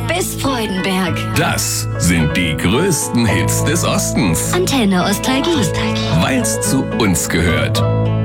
bis Freudenberg. Das sind die größten Hits des Ostens. Antenne Ostalgie. Weil's zu uns gehört.